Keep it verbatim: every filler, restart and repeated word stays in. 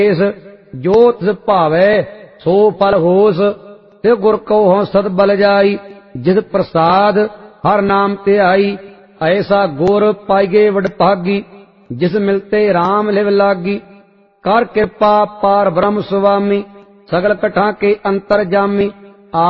Case जो तिस भावै सो फल होस। ते गुर को हों सद बल जाई जिस प्रसाद हर नाम ते आई। ऐसा गुर पाइगे वडभागी जिस मिलते राम लिव लागी। कर कृपा पार ब्रह्म स्वामी सगल कठा के अंतर जामी।